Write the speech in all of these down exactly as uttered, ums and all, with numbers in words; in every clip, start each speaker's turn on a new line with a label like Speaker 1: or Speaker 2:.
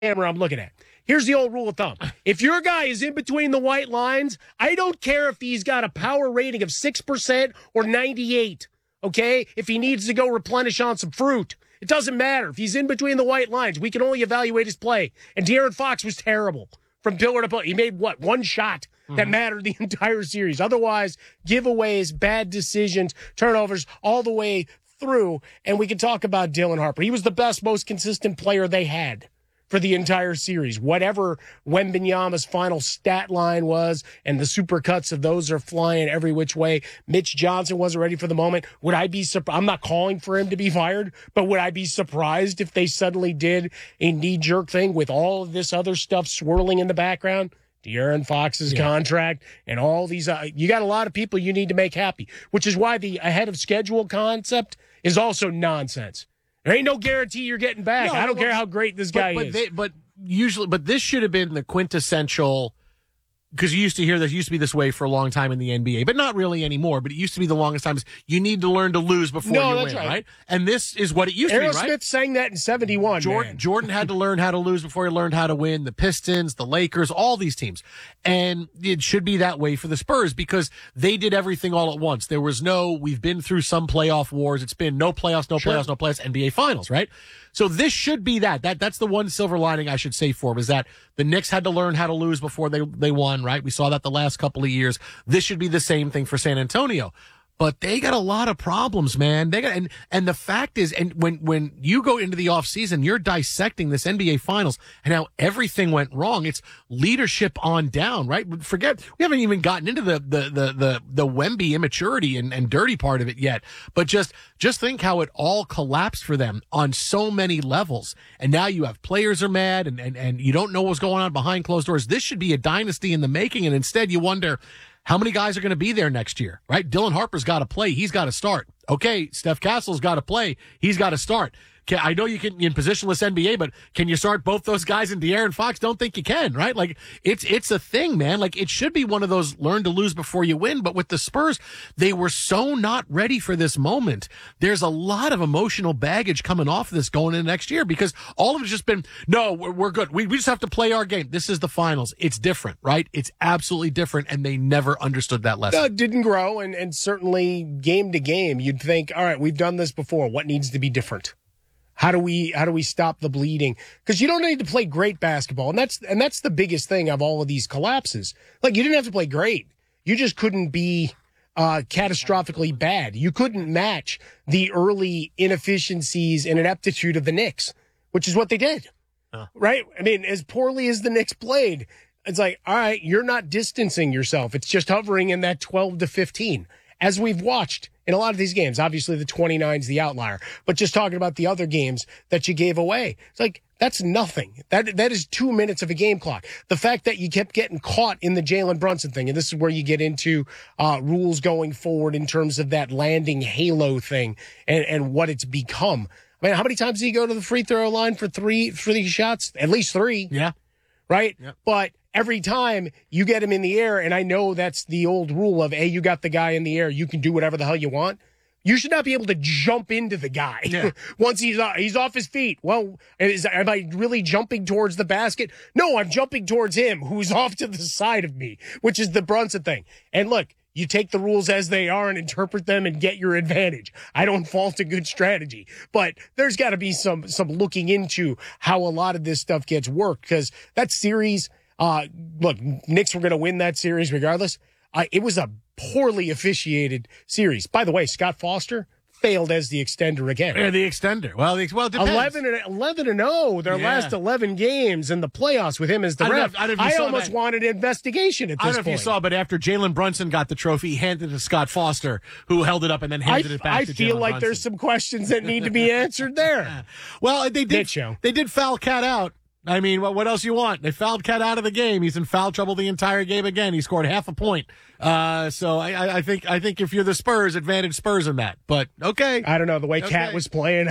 Speaker 1: camera I'm looking at. Here's the old rule of thumb. If your guy is in between the white lines, I don't care if he's got a power rating of six percent or ninety-eight, okay? If he needs to go replenish on some fruit. It doesn't matter. If he's in between the white lines, we can only evaluate his play. And De'Aaron Fox was terrible from pillar to pillar. He made, what, one shot that mm-hmm. mattered the entire series. Otherwise, giveaways, bad decisions, turnovers, all the way through. And we can talk about Dylan Harper. He was the best, most consistent player they had for the entire series. Whatever Wembanyama's final stat line was, and the supercuts of those are flying every which way. Mitch Johnson wasn't ready for the moment. Would I be surprised? I'm not calling for him to be fired, but would I be surprised if they suddenly did a knee-jerk thing with all of this other stuff swirling in the background? De'Aaron Fox's yeah. contract and all these, uh, you got a lot of people you need to make happy, which is why the ahead of schedule concept is also nonsense. There ain't no guarantee you're getting back. No, I don't well, care how great this guy
Speaker 2: but, but
Speaker 1: is.
Speaker 2: They, but usually, but this should have been the quintessential, because you used to hear this, used to be this way for a long time in the N B A, but not really anymore. But it used to be the longest time. You need to learn to lose before
Speaker 1: no,
Speaker 2: you
Speaker 1: that's
Speaker 2: win,
Speaker 1: right.
Speaker 2: right? And this is what it used
Speaker 1: Aerosmith
Speaker 2: to be, right?
Speaker 1: Smith sang that in seventy-one,
Speaker 2: Jordan,
Speaker 1: man.
Speaker 2: Jordan had to learn how to lose before he learned how to win. The Pistons, the Lakers, all these teams. And it should be that way for the Spurs because they did everything all at once. There was no, we've been through some playoff wars. It's been no playoffs, no
Speaker 1: sure.
Speaker 2: playoffs, no playoffs, N B A Finals, right? So this should be that. That that's the one silver lining I should say for him is that the Knicks had to learn how to lose before they they won, right? We saw that the last couple of years. This should be the same thing for San Antonio. But they got a lot of problems, man. They got and and the fact is, and when when you go into the offseason, you're dissecting this N B A Finals and how everything went wrong. It's leadership on down, right? Forget we haven't even gotten into the the the the, the Wemby immaturity and, and dirty part of it yet. But just just think how it all collapsed for them on so many levels. And now you have players are mad and and, and you don't know what's going on behind closed doors. This should be a dynasty in the making, and instead you wonder, how many guys are going to be there next year, right? Dylan Harper's got to play. He's got to start. Okay, Steph Castle's got to play. He's got to start. Can, I know you can in positionless N B A, but can you start both those guys in De'Aaron Fox? Don't think you can, right? Like it's it's a thing, man. Like it should be one of those learn to lose before you win. But with the Spurs, they were so not ready for this moment. There's a lot of emotional baggage coming off of this going into next year because all of it's just been no, we're, we're good. We we just have to play our game. This is the finals. It's different, right? It's absolutely different, and they never understood that lesson.
Speaker 1: No, it didn't grow, and and certainly game to game, you'd think, all right, we've done this before. What needs to be different? How do we how do we stop the bleeding? Because you don't need to play great basketball, and that's and that's the biggest thing of all of these collapses. Like you didn't have to play great, you just couldn't be uh, catastrophically bad. You couldn't match the early inefficiencies and ineptitude of the Knicks, which is what they did, huh. right? I mean, as poorly as the Knicks played, it's like, all right, you're not distancing yourself. It's just hovering in that twelve to fifteen, as we've watched in a lot of these games. Obviously, the twenty-nine is the outlier, but just talking about the other games that you gave away, it's like, that's nothing. That That is two minutes of a game clock. The fact that you kept getting caught in the Jalen Brunson thing, and this is where you get into uh, rules going forward in terms of that landing halo thing and, and what it's become. I mean, how many times did he go to the free throw line for three, for these shots? At least three.
Speaker 2: Yeah.
Speaker 1: Right?
Speaker 2: Yep.
Speaker 1: But every time you get him in the air, and I know that's the old rule of, hey, you got the guy in the air, you can do whatever the hell you want. You should not be able to jump into the guy yeah. once he's uh, he's off his feet. Well, is, am I really jumping towards the basket? No, I'm jumping towards him, who's off to the side of me, which is the Brunson thing. And look, you take the rules as they are and interpret them and get your advantage. I don't fault a good strategy, but there's got to be some some looking into how a lot of this stuff gets worked, because that series, uh, look, Knicks were going to win that series regardless. Uh, it was a poorly officiated series. By the way, Scott Foster failed as the extender again.
Speaker 2: Yeah, the extender. Well, the, well, it depends.
Speaker 1: eleven and eleven and oh, their
Speaker 2: yeah.
Speaker 1: last eleven games in the playoffs with him as the
Speaker 2: I
Speaker 1: ref.
Speaker 2: Know, I, know
Speaker 1: I
Speaker 2: saw
Speaker 1: almost
Speaker 2: that.
Speaker 1: wanted an investigation at this point.
Speaker 2: I don't know if you saw, but after Jalen Brunson got the trophy, he handed it to Scott Foster, who held it up and then handed
Speaker 1: I,
Speaker 2: it back
Speaker 1: I
Speaker 2: to Jalen
Speaker 1: feel like
Speaker 2: Brunson.
Speaker 1: there's some questions that need to be answered there.
Speaker 2: Well, they did.
Speaker 1: show.
Speaker 2: They did foul Cat out. I mean, what, what else you want? They fouled Cat out of the game. He's in foul trouble the entire game again. He scored half a point. Uh, so I, I, I think I think if you're the Spurs, advantage Spurs in that. But okay,
Speaker 1: I don't know the way
Speaker 2: okay.
Speaker 1: Cat was playing.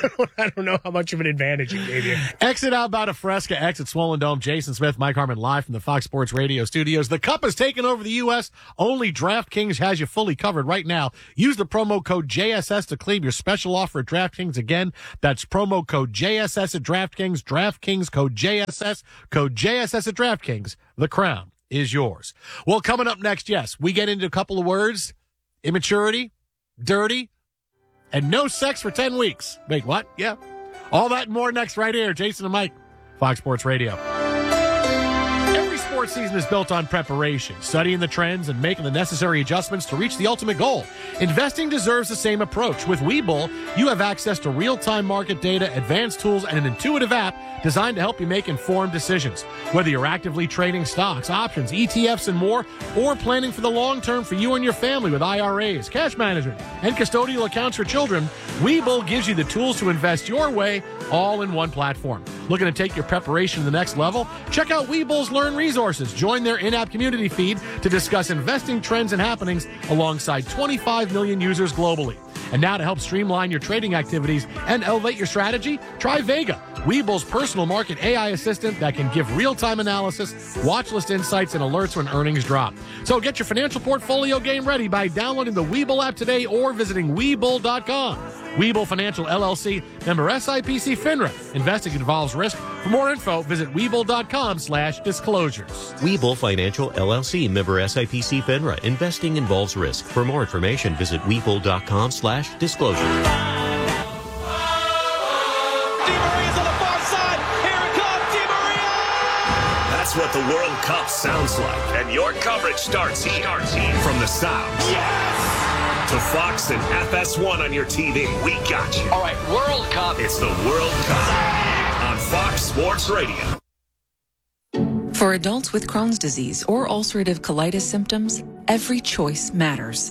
Speaker 1: I don't know how much of an advantage it gave you.
Speaker 2: Exit out about a Fresca, exit Swollen Dome. Jason Smith, Mike Harmon, live from the Fox Sports Radio studios. The Cup has taken over the U S. Only DraftKings has you fully covered right now. Use the promo code J S S to claim your special offer at DraftKings. Again, that's promo code J S S at DraftKings. DraftKings code J S S, code J S S at DraftKings. The crown is yours. Well, coming up next, yes, we get into a couple of words: immaturity, dirty, and no sex for ten weeks. Wait, what? Yeah. All that and more next right here. Jason and Mike, Fox Sports Radio. Every sports season is built on preparation, studying the trends, and making the necessary adjustments to reach the ultimate goal. Investing deserves the same approach. With Webull, you have access to real-time market data, advanced tools, and an intuitive app designed to help you make informed decisions. Whether you're actively trading stocks, options, E T Fs, and more, or planning for the long term for you and your family with I R As, cash management, and custodial accounts for children, Webull gives you the tools to invest your way, all in one platform. Looking to take your preparation to the next level? Check out Webull's Learn Resources. Join their in-app community feed to discuss investing trends and happenings alongside twenty-five million users globally. And now to help streamline your trading activities and elevate your strategy, try Vega, Webull's personal market A I assistant that can give real-time analysis, watch list insights, and alerts when earnings drop. So get your financial portfolio game ready by downloading the Webull app today or visiting Webull dot com. Webull Financial L L C, member S I P C FINRA. Investing involves risk. For more info, visit Webull dot com slash disclosures.
Speaker 3: Webull Financial L L C, member S I P C FINRA. Investing involves risk. For more information, visit Webull dot com slash disclosures.
Speaker 4: That's what the World Cup sounds like. And your coverage starts here. Starts here. From the sound. Yes! To Fox and F S one on your T V. We got you.
Speaker 5: All right, World Cup.
Speaker 4: It's the World Cup on Fox Sports Radio.
Speaker 6: For adults with Crohn's disease or ulcerative colitis symptoms, every choice matters.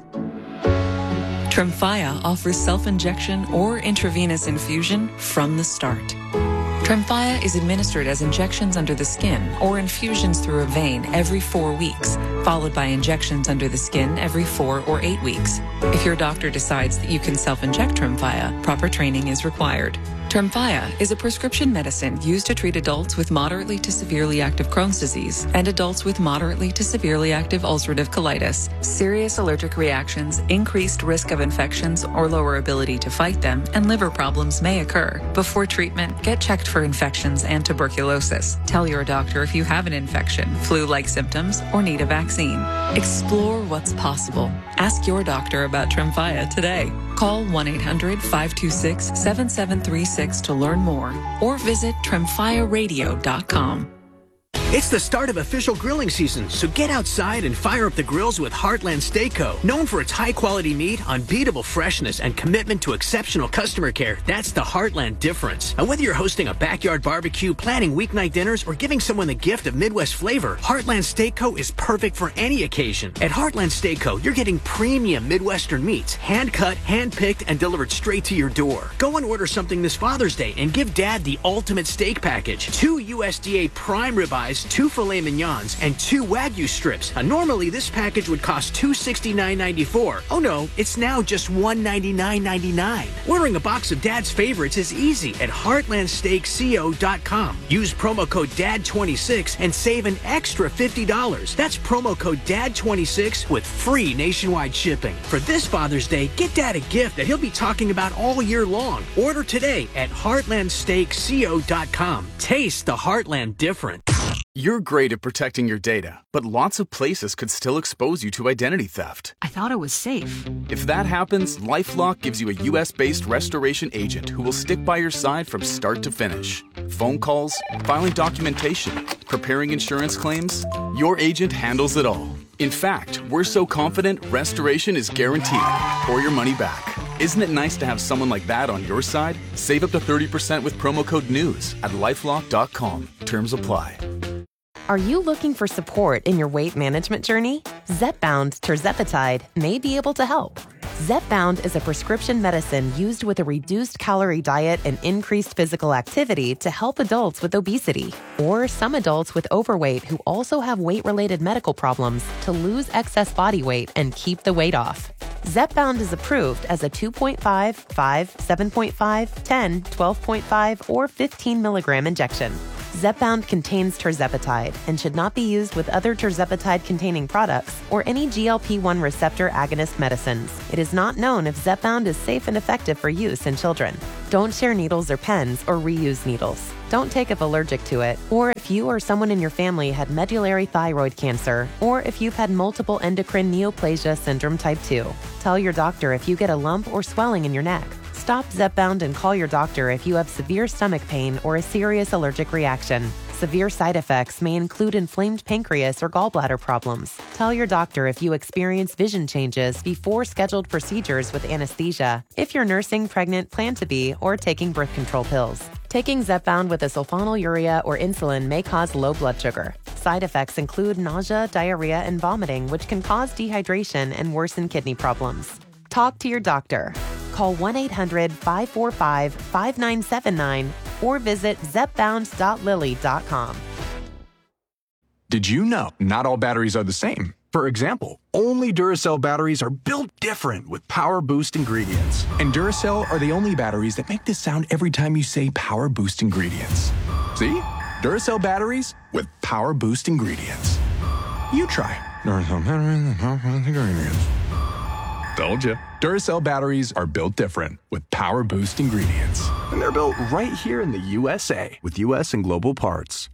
Speaker 6: Tremfya offers self-injection or intravenous infusion from the start. Tremfya is administered as injections under the skin or infusions through a vein every four weeks, followed by injections under the skin every four or eight weeks. If your doctor decides that you can self-inject Tremfya, proper training is required. Tremfya is a prescription medicine used to treat adults with moderately to severely active Crohn's disease and adults with moderately to severely active ulcerative colitis. Serious allergic reactions, increased risk of infections or lower ability to fight them, and liver problems may occur. Before treatment, get checked for infections and tuberculosis. Tell your doctor if you have an infection, flu-like symptoms, or need a vaccine. Explore what's possible. Ask your doctor about Tremfya today. Call one eight hundred five two six seven seven three six to learn more or visit tremfya radio dot com.
Speaker 7: It's the start of official grilling season, so get outside and fire up the grills with Heartland Steak Co. Known for its high-quality meat, unbeatable freshness, and commitment to exceptional customer care, that's the Heartland difference. And whether you're hosting a backyard barbecue, planning weeknight dinners, or giving someone the gift of Midwest flavor, Heartland Steak Co. is perfect for any occasion. At Heartland Steak Co., you're getting premium Midwestern meats, hand-cut, hand-picked, and delivered straight to your door. Go and order something this Father's Day and give Dad the ultimate steak package. Two U S D A prime ribeyes, two filet mignons, and two Wagyu strips. Now, normally, this package would cost two hundred sixty-nine ninety-four. Oh no, it's now just one hundred ninety-nine ninety-nine. Ordering a box of Dad's favorites is easy at heartland steak co dot com. Use promo code D A D twenty-six and save an extra fifty dollars. That's promo code D A D twenty-six with free nationwide shipping. For this Father's Day, get Dad a gift that he'll be talking about all year long. Order today at heartland steak co dot com. Taste the Heartland difference.
Speaker 8: You're great at protecting your data, but lots of places could still expose you to identity theft.
Speaker 9: I thought it was safe.
Speaker 8: If that happens, LifeLock gives you a U S-based restoration agent who will stick by your side from start to finish. Phone calls, filing documentation, preparing insurance claims, your agent handles it all. In fact, we're so confident restoration is guaranteed or your money back. Isn't it nice to have someone like that on your side? Save up to thirty percent with promo code NEWS at lifelock dot com. Terms apply.
Speaker 10: Are you looking for support in your weight management journey? Zepbound tirzepatide may be able to help. Zepbound is a prescription medicine used with a reduced calorie diet and increased physical activity to help adults with obesity or some adults with overweight who also have weight-related medical problems to lose excess body weight and keep the weight off. Zepbound is approved as a two point five, five, seven point five, ten, twelve point five, or fifteen milligram injection. Zepbound contains tirzepatide and should not be used with other tirzepatide-containing products or any G L P one receptor agonist medicines. It is not known if Zepbound is safe and effective for use in children. Don't share needles or pens or reuse needles. Don't take if allergic to it, or if you or someone in your family had medullary thyroid cancer, or if you've had multiple endocrine neoplasia syndrome type two. Tell your doctor if you get a lump or swelling in your neck. Stop Zepbound and call your doctor if you have severe stomach pain or a serious allergic reaction. Severe side effects may include inflamed pancreas or gallbladder problems. Tell your doctor if you experience vision changes before scheduled procedures with anesthesia, if you're nursing, pregnant, plan to be, or taking birth control pills. Taking Zepbound with a sulfonylurea or insulin may cause low blood sugar. Side effects include nausea, diarrhea, and vomiting, which can cause dehydration and worsen kidney problems. Talk to your doctor. Call one eight hundred five four five five nine seven nine or visit zepbound dot lilly dot com.
Speaker 5: Did you know not all batteries are the same? For example, only Duracell batteries are built different with Power Boost ingredients. And Duracell are the only batteries that make this sound every time you say Power Boost ingredients. See? Duracell batteries with Power Boost ingredients. You try. Duracell batteries with Power Boost ingredients. Told you. Duracell batteries are built different with Power Boost ingredients. And they're built right here in the U S A with U S and global parts.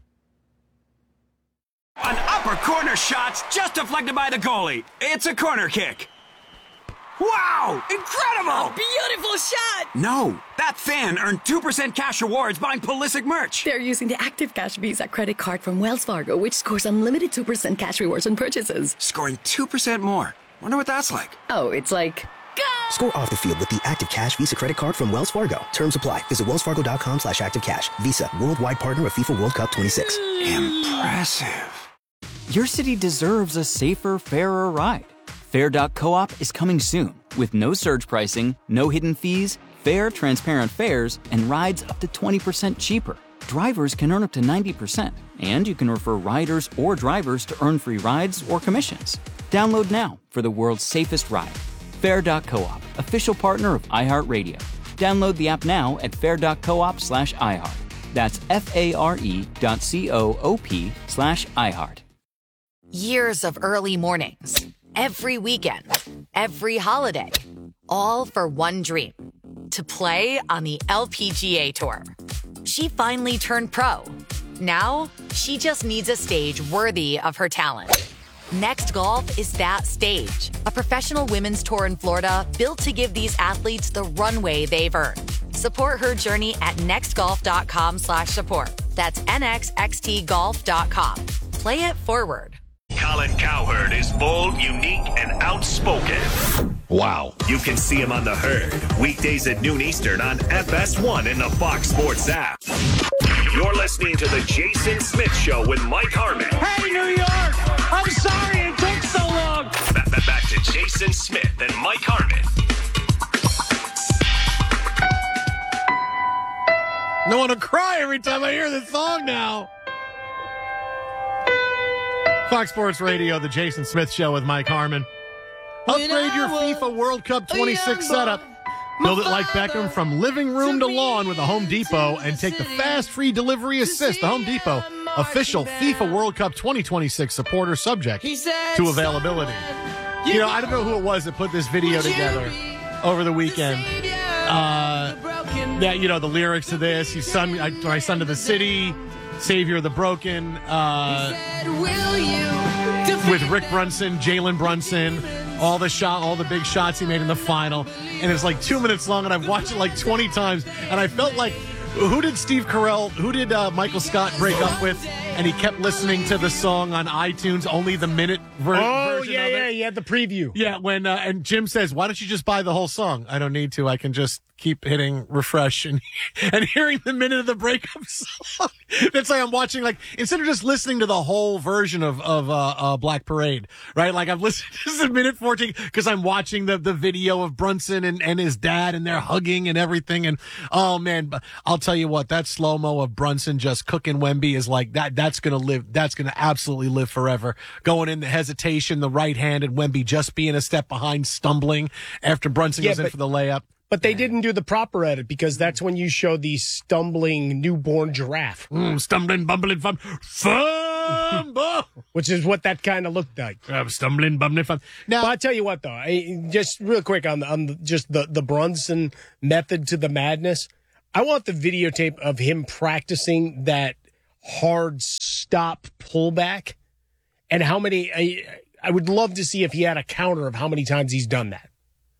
Speaker 9: An upper corner shot's just deflected by the goalie. It's a corner kick. Wow! Incredible!
Speaker 11: Beautiful shot!
Speaker 9: No, that fan earned two percent cash rewards buying Pulisic merch.
Speaker 11: They're using the Active Cash Visa credit card from Wells Fargo, which scores unlimited two percent cash rewards on purchases.
Speaker 9: Scoring two percent more. Wonder what that's like.
Speaker 11: Oh, it's like... Go!
Speaker 12: Score off the field with the Active Cash Visa credit card from Wells Fargo. Terms apply. Visit wellsfargo.com slash active cash. Visa, worldwide partner of FIFA World Cup twenty-six.
Speaker 9: Impressive.
Speaker 13: Your city deserves a safer, fairer ride. Fair dot coop is coming soon with no surge pricing, no hidden fees, fair, transparent fares, and rides up to twenty percent cheaper. Drivers can earn up to ninety percent, and you can refer riders or drivers to earn free rides or commissions. Download now for the world's safest ride. Fair dot coop, official partner of iHeartRadio. Download the app now at fair dot coop slash iHeart. That's F-A-R-E dot C-O-O-P slash iHeart.
Speaker 14: Years of early mornings, every weekend, every holiday, all for one dream, to play on the L P G A Tour. She finally turned pro. Now, she just needs a stage worthy of her talent. Next Golf is that stage, a professional women's tour in Florida built to give these athletes the runway they've earned. Support her journey at nextgolf.com slash support. That's N X X T golf dot com. Play it forward.
Speaker 4: Colin Cowherd is bold, unique, and outspoken.
Speaker 2: Wow.
Speaker 4: You can see him on The Herd, weekdays at noon Eastern on F S one and the Fox Sports app. You're listening to The Jason Smith Show with Mike Harmon.
Speaker 1: Hey, New York! I'm sorry it took so long.
Speaker 4: Back, back, back to Jason Smith and Mike Harmon.
Speaker 2: I want to cry every time I hear this song now. Fox Sports Radio, The Jason Smith Show with Mike Harmon. Upgrade your FIFA World Cup twenty-six setup. Build it like Beckham from living room to lawn with a Home Depot and take the fast free delivery assist. The Home Depot, official FIFA World Cup twenty twenty-six supporter, subject to availability. You know, I don't know who it was that put this video together over the weekend. Uh, that, you know, the lyrics to this, you son, I, my son to the city, Savior of the broken, uh, with Rick Brunson, Jalen Brunson, all the shot, all the big shots he made in the final, and it's like two minutes long, and I've watched it like twenty times, and I felt like, who did Steve Carell, who did uh, Michael Scott break up with, and he kept listening to the song on iTunes, only the minute ver-
Speaker 1: oh,
Speaker 2: version
Speaker 1: yeah,
Speaker 2: of it.
Speaker 1: yeah, you had the preview.
Speaker 2: Yeah, when uh, and Jim says, "Why don't you just buy the whole song?" I don't need to. I can just keep hitting refresh and and hearing the minute of the breakup song. It's like I'm watching, like, instead of just listening to the whole version of of uh, uh, Black Parade, right? Like, I've listened to minute fourteen because I'm watching the the video of Brunson and and his dad, and they're hugging and everything. And oh man, I'll tell you what, that slow mo of Brunson just cooking Wemby is like that. That's gonna live. That's gonna absolutely live forever. Going in the hesitation, the right hand, and Wemby just being a step behind, stumbling after Brunson
Speaker 1: Yeah,
Speaker 2: goes in
Speaker 1: but-
Speaker 2: for the layup.
Speaker 1: But they didn't do the proper edit because that's when you show the stumbling newborn giraffe.
Speaker 2: Mm, stumbling, bumbling, fum, fumble.
Speaker 1: Which is what that kind of looked like.
Speaker 2: I'm stumbling, bumbling, fum.
Speaker 1: Now, but I'll tell you what, though, I, just real quick on, the, on the, just the, the Brunson method to the madness. I want the videotape of him practicing that hard stop pullback and how many. I, I would love to see if he had a counter of how many times he's done that.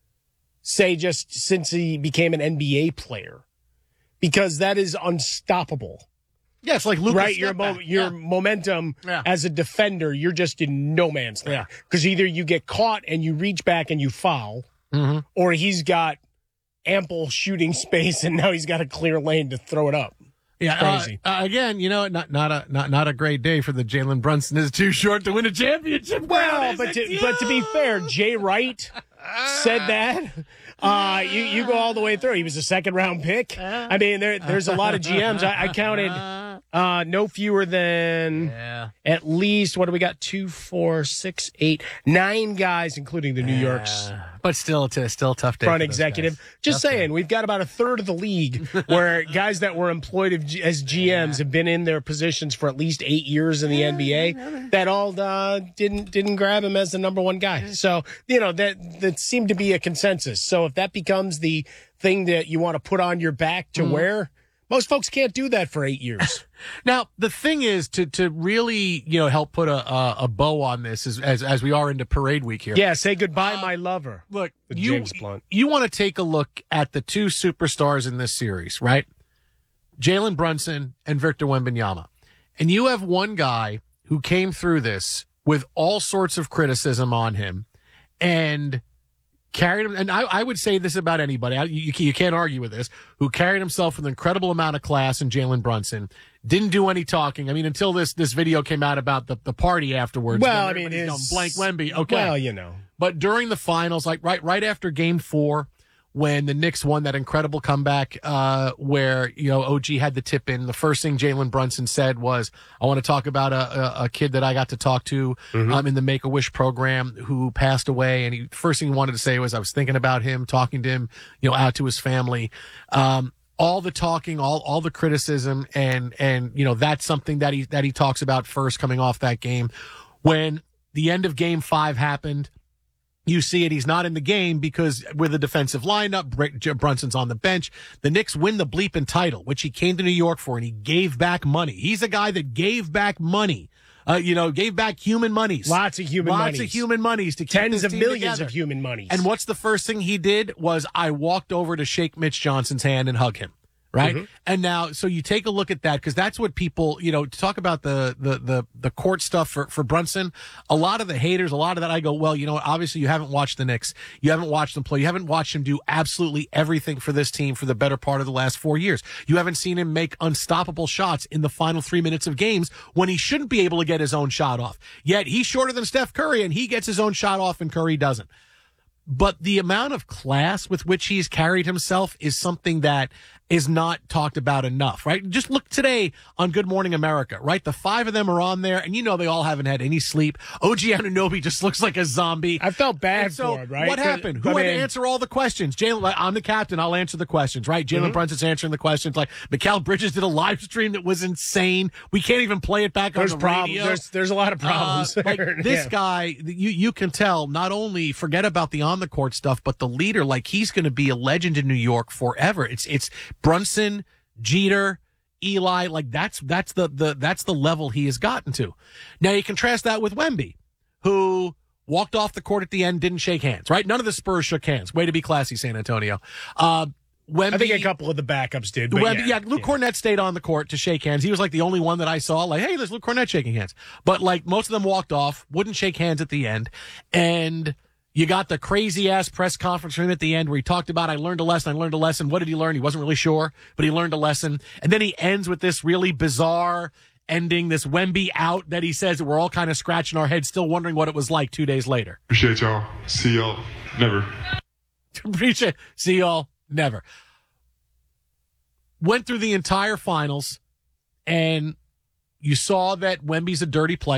Speaker 1: Say just since he became an N B A player, because that is unstoppable.
Speaker 2: Yeah, it's like Lucas
Speaker 1: right. Your mo- your yeah. momentum
Speaker 2: yeah.
Speaker 1: as a defender, you're just in no man's land. Because yeah. either you get caught and you reach back and you foul,
Speaker 2: mm-hmm.
Speaker 1: or he's got ample shooting space and now he's got a clear lane to throw it up.
Speaker 2: Yeah,
Speaker 1: crazy.
Speaker 2: Uh, uh, again, you know, not not a not not a great day for the Jalen Brunson is too short to win a championship.
Speaker 1: Well, but to, but to be fair, Jay Wright said that. Uh, you you go all the way through. He was a second round pick. I mean, there there's a lot of G Ms. I, I counted uh, no fewer than
Speaker 2: yeah.
Speaker 1: at least what do we got? Two, four, six, eight, nine guys, including the New
Speaker 2: yeah.
Speaker 1: York's.
Speaker 2: But still, it's a still tough day.
Speaker 1: Front executive. Just tough saying, day. We've got about a third of the league where guys that were employed as G Ms yeah. have been in their positions for at least eight years in the yeah, N B A. Yeah. That all uh, didn't didn't grab him as the number one guy. So you know that that seemed to be a consensus. So if that becomes the thing that you want to put on your back to mm. wear, most folks can't do that for eight years.
Speaker 2: Now, the thing is to to really, you know, help put a a, a bow on this as, as as we are into parade week here.
Speaker 1: Yeah, say goodbye, uh, my lover.
Speaker 2: Look,
Speaker 1: with
Speaker 2: you
Speaker 1: James Blunt.
Speaker 2: You want to take a look at the two superstars in this series, right? Jalen Brunson and Victor Wembanyama. And you have one guy who came through this with all sorts of criticism on him and carried him, and I, I would say this about anybody, I, you, you can't argue with this, who carried himself with an incredible amount of class in Jalen Brunson, didn't do any talking. I mean, until this this video came out about the, the party afterwards.
Speaker 1: Well, I mean, it's
Speaker 2: going, blank Wemby. Okay.
Speaker 1: Well, you know.
Speaker 2: But during the finals, like right right after game four, when the Knicks won that incredible comeback uh, where, you know, O G had the tip in, the first thing Jalen Brunson said was, I want to talk about a, a, a kid that I got to talk to mm-hmm. um, in the Make-A-Wish program who passed away. And he first thing he wanted to say was, I was thinking about him, talking to him, you know, out to his family. Um, all the talking, all all the criticism, and, and you know, that's something that he that he talks about first coming off that game. When the end of game five happened, you see it. He's not in the game because with a defensive lineup, Brunson's on the bench. The Knicks win the bleeping title, which he came to New York for, and he gave back money. He's a guy that gave back money. Uh, you know, gave back human monies.
Speaker 1: Lots of human
Speaker 2: Lots
Speaker 1: monies.
Speaker 2: of human monies to keep
Speaker 1: Tens
Speaker 2: this
Speaker 1: of
Speaker 2: team
Speaker 1: millions
Speaker 2: together.
Speaker 1: of human monies.
Speaker 2: And what's the first thing he did was I walked over to shake Mitch Johnson's hand and hug him. Right.
Speaker 1: Mm-hmm.
Speaker 2: And now, so you take a look at that because that's what people, you know, to talk about the, the, the, the court stuff for, for Brunson. A lot of the haters, a lot of that I go, well, you know what? Obviously you haven't watched the Knicks. You haven't watched them play. You haven't watched him do absolutely everything for this team for the better part of the last four years. You haven't seen him make unstoppable shots in the final three minutes of games when he shouldn't be able to get his own shot off. Yet he's shorter than Steph Curry and he gets his own shot off and Curry doesn't. But the amount of class with which he's carried himself is something that is not talked about enough, right? Just look today on Good Morning America, right? The five of them are on there, and you know they all haven't had any sleep. O G Anunoby just looks like a zombie.
Speaker 1: I felt bad
Speaker 2: and so
Speaker 1: for him, right?
Speaker 2: What happened? Who
Speaker 1: I
Speaker 2: had
Speaker 1: mean,
Speaker 2: to answer all the questions? Jalen, I'm the captain. I'll answer the questions, right? Jalen
Speaker 1: mm-hmm.
Speaker 2: Brunson's answering the questions. Like, Mikal Bridges did a live stream that was insane. We can't even play it back
Speaker 1: there's
Speaker 2: on the
Speaker 1: problems.
Speaker 2: radio.
Speaker 1: There's, there's a lot of problems.
Speaker 2: Uh, like this
Speaker 1: yeah.
Speaker 2: guy, you, you can tell, not only forget about the on-the-court stuff, but the leader, like he's going to be a legend in New York forever. It's, it's Brunson, Jeter, Eli, like that's that's the the that's the level he has gotten to. Now you contrast that with Wemby, who walked off the court at the end, didn't shake hands, right? None of the Spurs shook hands. Way to be classy, San Antonio. Uh, Wemby,
Speaker 1: I think a couple of the backups did. But
Speaker 2: Wemby,
Speaker 1: yeah,
Speaker 2: yeah, Luke
Speaker 1: yeah.
Speaker 2: Cornett stayed on the court to shake hands. He was like the only one that I saw, like, hey, there's Luke Cornett shaking hands. But like most of them walked off, wouldn't shake hands at the end, and you got the crazy ass press conference room at the end where he talked about, I learned a lesson, I learned a lesson. What did he learn? He wasn't really sure, but he learned a lesson. And then he ends with this really bizarre ending, this Wemby out that he says that we're all kind of scratching our heads, still wondering what it was like two days later.
Speaker 15: Appreciate y'all. See y'all. Never.
Speaker 2: Appreciate. See y'all. Never. Went through the entire finals, and you saw that Wemby's a dirty player.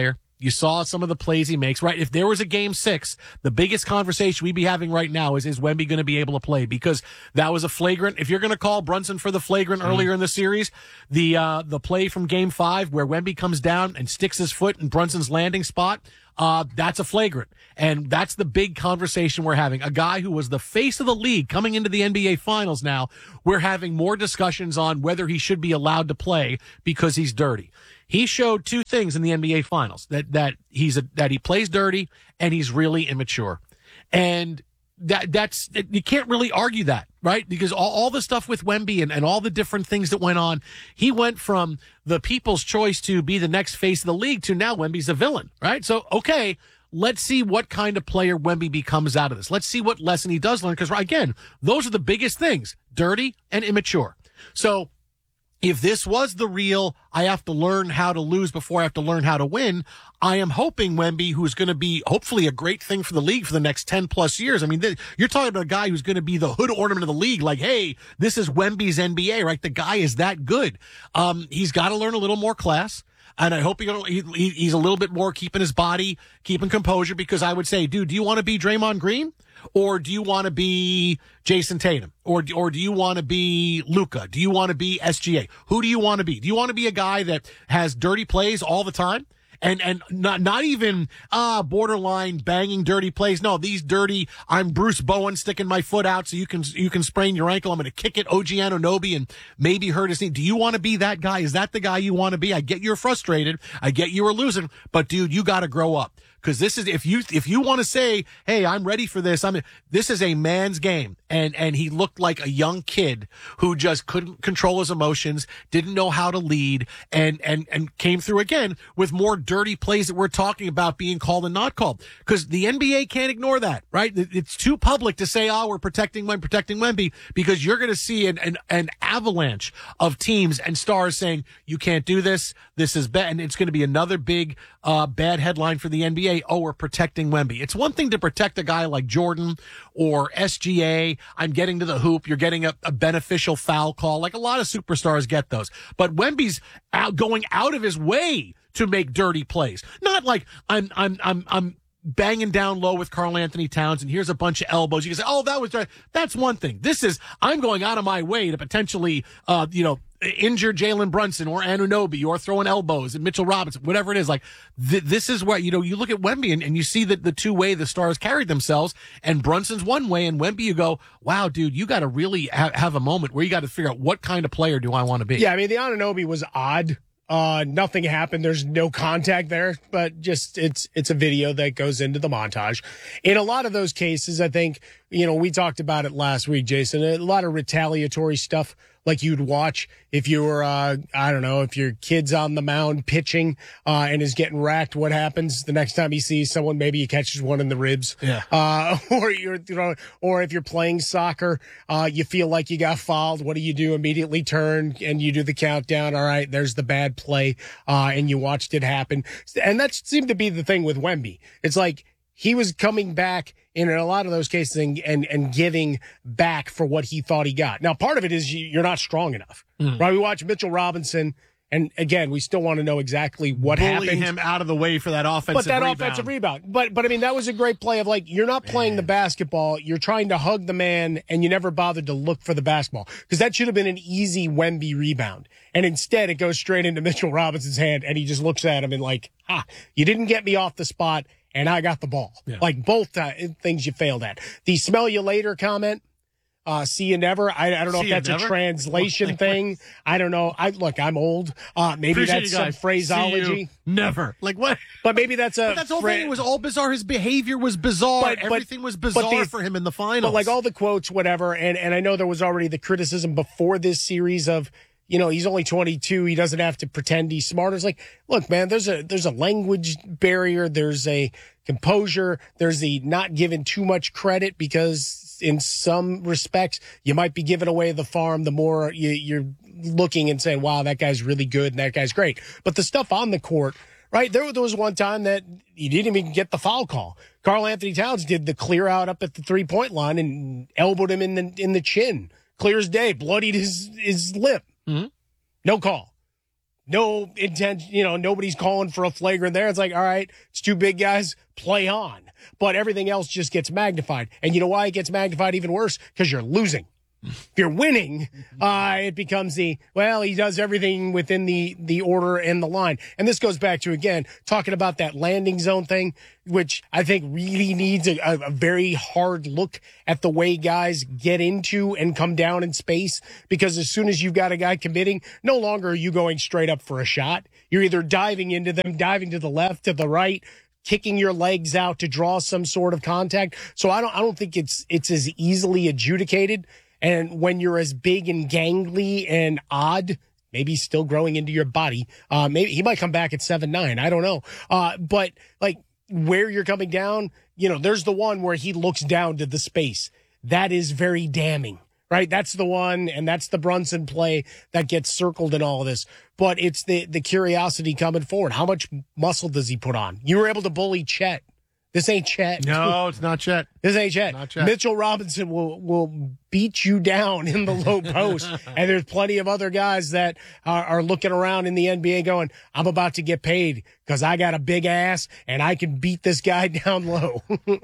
Speaker 2: You saw some of the plays he makes, right? If there was a game six, the biggest conversation we'd be having right now is, is Wemby going to be able to play? Because that was a flagrant. If you're going to call Brunson for the flagrant mm. earlier in the series, the, uh, the play from game five where Wemby comes down and sticks his foot in Brunson's landing spot, Uh, that's a flagrant. And that's the big conversation we're having. A guy who was the face of the league coming into the N B A finals now, we're having more discussions on whether he should be allowed to play because he's dirty. He showed two things in the N B A finals, that, that he's a, that he plays dirty and he's really immature. And that, that's, you can't really argue that, right? Because all, all the stuff with Wemby and, and all the different things that went on, he went from the people's choice to be the next face of the league to now Wemby's a villain, right? So, okay, let's see what kind of player Wemby becomes out of this. Let's see what lesson he does learn. Because, again, those are the biggest things, dirty and immature. So, if this was the real, I have to learn how to lose before I have to learn how to win, I am hoping Wemby, who's going to be hopefully a great thing for the league for the next ten plus years. I mean, th- you're talking about a guy who's going to be the hood ornament of the league. Like, hey, this is Wemby's N B A, right? The guy is that good. Um, he's got to learn a little more class. And I hope he, he, he's a little bit more keeping his body, keeping composure, because I would say, dude, do you want to be Draymond Green? Or do you want to be Jason Tatum? Or, or do you want to be Luka? Do you want to be S G A? Who do you want to be? Do you want to be a guy that has dirty plays all the time? And, and not, not even, uh, borderline banging dirty plays. No, these dirty, I'm Bruce Bowen sticking my foot out so you can, you can sprain your ankle. I'm going to kick it O G Anunoby and maybe hurt his knee. Do you want to be that guy? Is that the guy you want to be? I get you're frustrated. I get you were losing, but dude, you got to grow up. Cause this is, if you, if you want to say, hey, I'm ready for this, I'm, this is a man's game. And, and he looked like a young kid who just couldn't control his emotions, didn't know how to lead, and, and, and came through again with more dirty plays that we're talking about being called and not called. Cause the N B A can't ignore that, right? It's too public to say, oh, we're protecting Wemby, protecting Wemby, because you're going to see an, an, an avalanche of teams and stars saying, you can't do this. This is bad. And it's going to be another big, uh, bad headline for the N B A. Oh, we're protecting Wemby. It's one thing to protect a guy like Jordan or S G A. I'm getting to the hoop. You're getting a, a beneficial foul call. Like a lot of superstars get those. But Wemby's out, going out of his way to make dirty plays. Not like I'm, I'm, I'm, I'm banging down low with Karl Anthony Towns and here's a bunch of elbows. You can say, oh, that was, that's one thing. This is, I'm going out of my way to potentially, uh, you know, injure Jalen Brunson or Anunoby or throwing elbows and Mitchell Robinson, whatever it is. Like th- this is what, you know, you look at Wemby and, and you see that the two way the stars carried themselves, and Brunson's one way and Wemby, you go, wow, dude, you got to really ha- have a moment where you got to figure out what kind of player do I want to be.
Speaker 1: Yeah. I mean, the Anunoby was odd. Uh, nothing happened. There's no contact there, but just it's it's a video that goes into the montage. In a lot of those cases, I think, you know, we talked about it last week, Jason, a lot of retaliatory stuff like you'd watch if you were, uh, I don't know, if your kid's on the mound pitching, uh, and is getting racked, what happens the next time he sees someone? Maybe he catches one in the ribs.
Speaker 2: Yeah.
Speaker 1: Uh, or you're, you know, or if you're playing soccer, uh, you feel like you got fouled. What do you do? Immediately turn and you do the countdown. All right, there's the bad play. Uh, and you watched it happen. And that seemed to be the thing with Wemby. It's like, he was coming back in a lot of those cases and, and, and giving back for what he thought he got. Now, part of it is you're not strong enough, mm. right? We watch Mitchell Robinson, and again, we still want to know exactly what
Speaker 2: Bully
Speaker 1: happened.
Speaker 2: him out of the way for that offensive
Speaker 1: But that
Speaker 2: rebound.
Speaker 1: offensive rebound. But, but I mean, that was a great play of like, you're not playing Man. the basketball. You're trying to hug the man, and you never bothered to look for the basketball. Because that should have been an easy Wemby rebound. And instead, it goes straight into Mitchell Robinson's hand, and he just looks at him and like, ah, you didn't get me off the spot. And I got the ball. Yeah. Like both uh, things you failed at. The smell you later comment, uh, see you never. I, I don't know
Speaker 2: see
Speaker 1: if that's
Speaker 2: never?
Speaker 1: a translation thing. I don't know. I look, I'm old. Uh, maybe
Speaker 2: Appreciate
Speaker 1: that's some phraseology.
Speaker 2: Never. Like what?
Speaker 1: But maybe that's a.
Speaker 2: But that's the whole
Speaker 1: fra-
Speaker 2: thing. It was all bizarre. His behavior was bizarre.
Speaker 1: But, but,
Speaker 2: Everything was bizarre
Speaker 1: the,
Speaker 2: for him in the finals.
Speaker 1: But like all the quotes, whatever. And, and I know there was already the criticism before this series of, you know, he's only twenty-two. He doesn't have to pretend he's smart. It's like, look, man, there's a, there's a language barrier. There's a composure. There's the not giving too much credit, because in some respects, you might be giving away the farm the more you, you're looking and saying, wow, that guy's really good and that guy's great. But the stuff on the court, right? There, there was one time that he didn't even get the foul call. Karl Anthony Towns did the clear out up at the three point line and elbowed him in the, in the chin. Clear as day, bloodied his, his lip.
Speaker 2: Mm-hmm.
Speaker 1: No call. no intent, you know, nobody's calling for a flagrant there. It's like, all right, it's two big guys, play on. But everything else just gets magnified. And you know why it gets magnified even worse? Because you're losing. If you're winning, uh, it becomes the, well, he does everything within the, the order and the line. And this goes back to, again, talking about that landing zone thing, which I think really needs a, a very hard look at the way guys get into and come down in space. Because as soon as you've got a guy committing, no longer are you going straight up for a shot. You're either diving into them, diving to the left, to the right, kicking your legs out to draw some sort of contact. So I don't, I don't think it's, it's as easily adjudicated. And when you're as big and gangly and odd, maybe still growing into your body, uh, maybe he might come back at seven nine. I don't know. Uh, but like where you're coming down, you know, there's the one where he looks down to the space. That is very damning, right? That's the one. And that's the Brunson play that gets circled in all of this. But it's the, the curiosity coming forward. How much muscle does he put on? You were able to bully Chet. This ain't Chet.
Speaker 2: No, it's not Chet.
Speaker 1: This ain't Chet.
Speaker 2: Not Chet.
Speaker 1: Mitchell Robinson will will beat you down in the low post. And there's plenty of other guys that are, are looking around in the N B A going, I'm about to get paid because I got a big ass and I can beat this guy down low.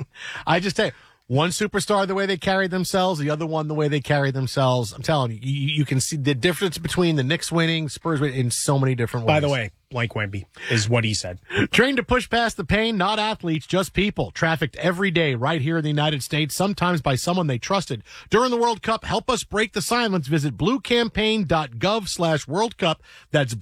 Speaker 2: I just tell you, one superstar the way they carried themselves, the other one the way they carried themselves. I'm telling you, you, you can see the difference between the Knicks winning, Spurs winning in so many different ways.
Speaker 1: By the way, Blake Wemby is what he said.
Speaker 2: Trained to push past the pain, not athletes, just people. Trafficked every day right here in the United States, sometimes by someone they trusted. During the World Cup, help us break the silence. Visit bluecampaign.gov slash World Cup. That's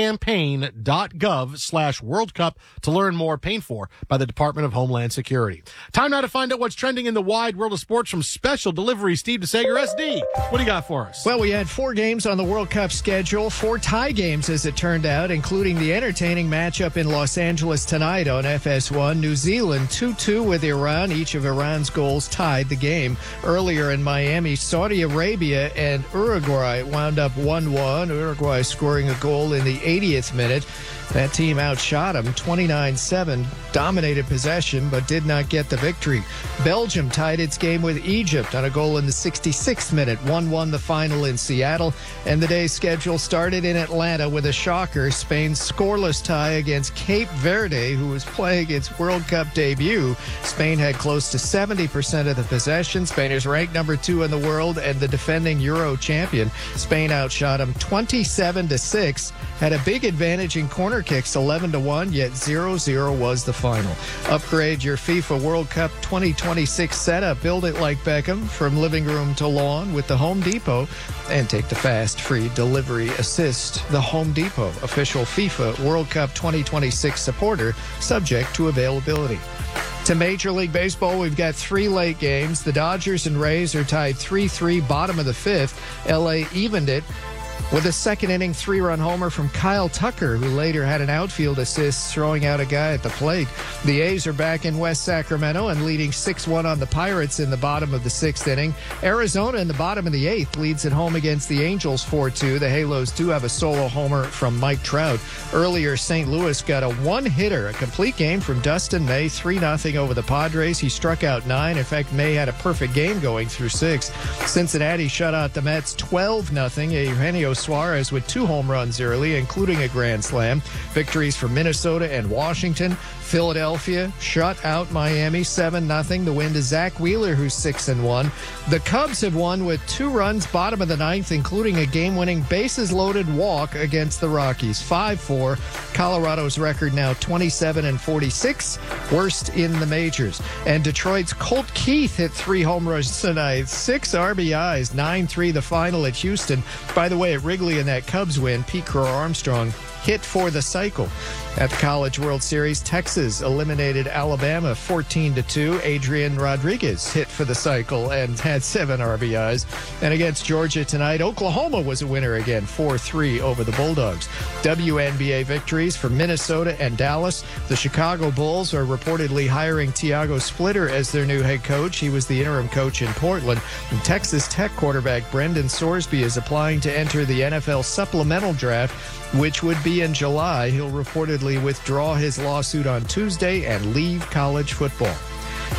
Speaker 2: bluecampaign.gov slash World Cup to learn more. Paid for by the Department of Homeland Security. Time now to find out what's trending in the wide world of sports from Special Delivery. Steve DeSager, S D. What do you got for us?
Speaker 16: Well, we had four games on the World Cup schedule, four tie games as it turned out, including the entertaining matchup in Los Angeles tonight on F S one. New Zealand two two with Iran. Each of Iran's goals tied the game. Earlier in Miami, Saudi Arabia and Uruguay wound up one one. Uruguay scoring a goal in the eightieth minute. That team outshot them twenty-nine seven, dominated possession, but did not get the victory. Belgium tied its game with Egypt on a goal in the sixty-sixth minute. one one the final in Seattle. And the day's schedule started in Atlanta with a shocker. Spain's scoreless tie against Cape Verde, who was playing its World Cup debut. Spain had close to seventy percent of the possession. Spain is ranked number two in the world and the defending Euro champion. Spain outshot them twenty-seven to six, had a big advantage in corner kicks eleven to one, yet zero zero was the final. Upgrade your FIFA World Cup twenty twenty-six setup. Build it like Beckham from living room to lawn with the Home Depot and take the fast free delivery assist. The Home Depot, official FIFA World Cup twenty twenty-six supporter, subject to availability. To Major League Baseball, we've got three late games. The Dodgers and Rays are tied three three, bottom of the fifth. L A evened it with a second inning three-run homer from Kyle Tucker, who later had an outfield assist throwing out a guy at the plate. The A's are back in West Sacramento and leading six one on the Pirates in the bottom of the sixth inning. Arizona in the bottom of the eighth leads at home against the Angels four two. The Halos do have a solo homer from Mike Trout. Earlier, Saint Louis got a one-hitter, a complete game from Dustin May, three nothing over the Padres. He struck out nine. In fact, May had a perfect game going through six. Cincinnati shut out the Mets twelve nothing. Eugenio Suarez with two home runs early, including a grand slam. Victories for Minnesota and Washington. Philadelphia shut out Miami seven nothing. The win to Zach Wheeler, who's six and one. The Cubs have won with two runs bottom of the ninth, including a game-winning bases-loaded walk against the Rockies. five four. Colorado's record now twenty-seven and forty-six, worst in the majors. And Detroit's Colt Keith hit three home runs tonight, six R B Is, nine three the final at Houston. By the way, at Wrigley in that Cubs win, Pete Crow Armstrong hit for the cycle. At the College World Series, Texas eliminated Alabama fourteen to two. Adrian Rodriguez hit for the cycle and had seven R B Is. And against Georgia tonight, Oklahoma was a winner again, four three over the Bulldogs. W N B A victories for Minnesota and Dallas. The Chicago Bulls are reportedly hiring Tiago Splitter as their new head coach. He was the interim coach in Portland. And Texas Tech quarterback Brendan Sorsby is applying to enter the N F L supplemental draft, which would be in July. He'll reportedly withdraw his lawsuit on Tuesday and leave college football.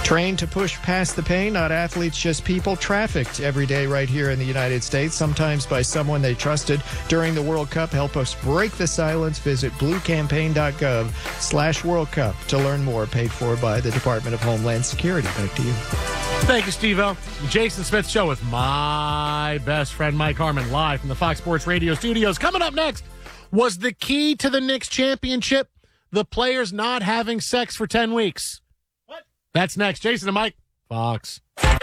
Speaker 16: Trained to push past the pain, not athletes, just people, trafficked every day right here in the United States, sometimes by someone they trusted during the World Cup. Help us break the silence. Visit bluecampaign.gov slash World Cup to learn more. Paid for by the Department of Homeland Security. Back to you.
Speaker 2: Thank you, Steve-O. Jason Smith Show with my best friend Mike Harmon, live from the Fox Sports Radio studios. Coming up next, was the key to the Knicks championship the players not having sex for ten weeks? What? That's next. Jason and Mike, Fox.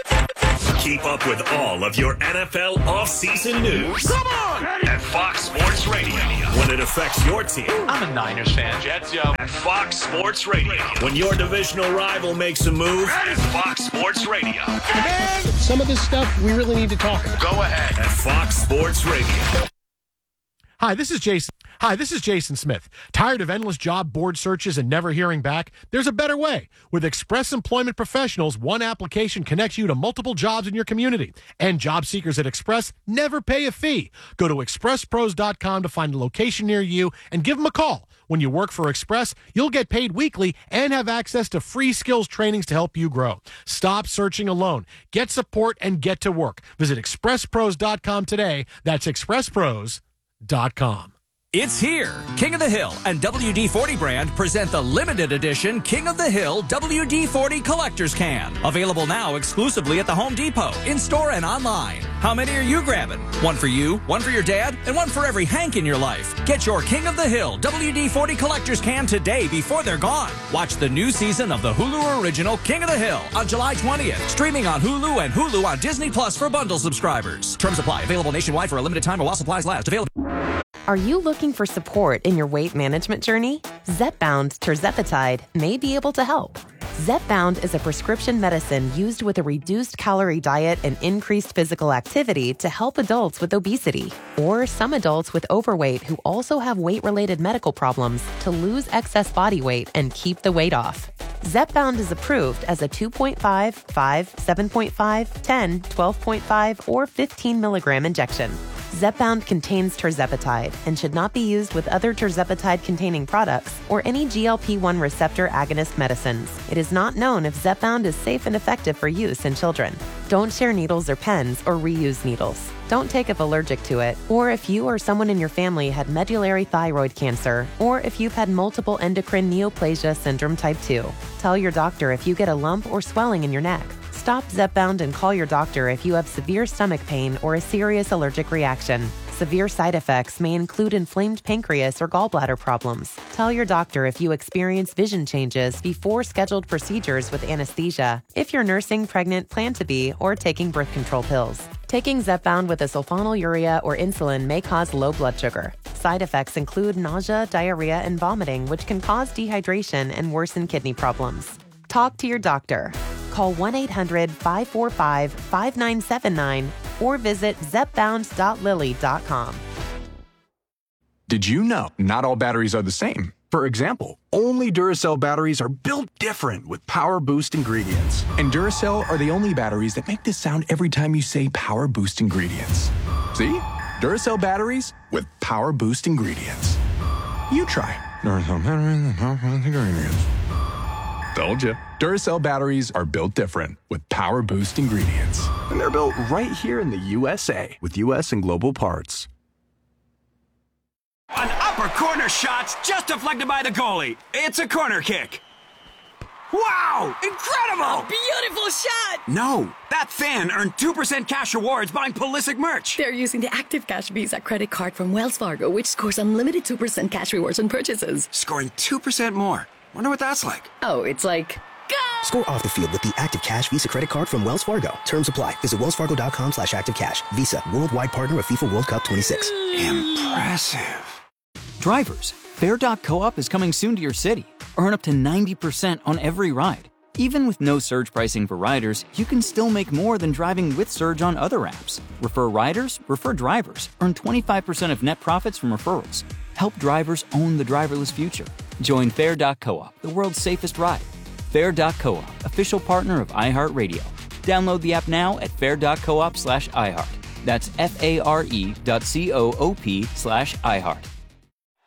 Speaker 4: Keep up with all of your N F L offseason news. Come on! At Fox Sports Radio. When it affects your team.
Speaker 17: I'm a Niners fan. Jets, yo.
Speaker 4: At Fox Sports Radio. When your divisional rival makes a move. At Fox Sports Radio.
Speaker 1: Man, some of this stuff we really need to talk about.
Speaker 4: Go ahead. At Fox Sports Radio.
Speaker 2: Hi, this is Jason. Hi, this is Jason Smith. Tired of endless job board searches and never hearing back? There's a better way. With Express Employment Professionals, one application connects you to multiple jobs in your community. And job seekers at Express never pay a fee. Go to express pros dot com to find a location near you and give them a call. When you work for Express, you'll get paid weekly and have access to free skills trainings to help you grow. Stop searching alone. Get support and get to work. Visit express pros dot com today. That's express pros dot com.
Speaker 18: It's here. King of the Hill and W D forty brand present the limited edition King of the Hill W D forty Collector's Can. Available now exclusively at the Home Depot, in-store and online. How many are you grabbing? One for you, one for your dad, and one for every Hank in your life. Get your King of the Hill W D forty Collector's Can today before they're gone. Watch the new season of the Hulu original King of the Hill on July twentieth. Streaming on Hulu and Hulu on Disney Plus for bundle subscribers. Terms apply. Available nationwide for a limited time while supplies last. Available.
Speaker 10: Are you looking for support in your weight management journey? Zepbound tirzepatide may be able to help. Zepbound is a prescription medicine used with a reduced calorie diet and increased physical activity to help adults with obesity or some adults with overweight who also have weight-related medical problems to lose excess body weight and keep the weight off. Zepbound is approved as a two point five, five, seven point five, ten, twelve point five, or fifteen milligram injection. Zepbound contains tirzepatide and should not be used with other tirzepatide-containing products or any G L P one receptor agonist medicines. It is not known if Zepbound is safe and effective for use in children. Don't share needles or pens or reuse needles. Don't take if allergic to it, or if you or someone in your family had medullary thyroid cancer, or if you've had multiple endocrine neoplasia syndrome type two. Tell your doctor if you get a lump or swelling in your neck. Stop Zepbound and call your doctor if you have severe stomach pain or a serious allergic reaction. Severe side effects may include inflamed pancreas or gallbladder problems. Tell your doctor if you experience vision changes before scheduled procedures with anesthesia, if you're nursing, pregnant, plan to be, or taking birth control pills. Taking Zepbound with a sulfonylurea or insulin may cause low blood sugar. Side effects include nausea, diarrhea, and vomiting, which can cause dehydration and worsen kidney problems. Talk to your doctor. Call one eight hundred, five four five, five nine seven nine or visit zepbound dot lilly dot com.
Speaker 5: Did you know not all batteries are the same? For example, only Duracell batteries are built different with Power Boost ingredients. And Duracell are the only batteries that make this sound every time you say Power Boost ingredients. See? Duracell batteries with Power Boost ingredients. You try. Duracell batteries with Power Boost ingredients. Told you. Duracell batteries are built different with Power Boost ingredients. And they're built right here in the U S A with U S and global parts.
Speaker 9: An upper corner shot's just deflected by the goalie. It's a corner kick. Wow! Incredible!
Speaker 11: Beautiful shot!
Speaker 9: No, that fan earned two percent cash rewards buying Pulisic merch.
Speaker 11: They're using the Active Cash Visa credit card from Wells Fargo, which scores unlimited two percent cash rewards on purchases.
Speaker 9: Scoring two percent more. Wonder what that's like.
Speaker 11: Oh, it's like... Go!
Speaker 12: Score off the field with the Active Cash Visa credit card from Wells Fargo. Terms apply. Visit wellsfargo.com slash active cash. Visa, worldwide partner of FIFA World Cup twenty-six.
Speaker 9: Impressive.
Speaker 13: Drivers, Fair dot co-op is coming soon to your city. Earn up to ninety percent on every ride. Even with no surge pricing for riders, you can still make more than driving with Surge on other apps. Refer riders, refer drivers. Earn twenty-five percent of net profits from referrals. Help drivers own the driverless future. Join Fair dot co-op, the world's safest ride. Fair dot co-op, official partner of iHeartRadio. Download the app now at fair dot coop slash iHeart. That's F-A-R-E dot C-O-O-P slash iHeart.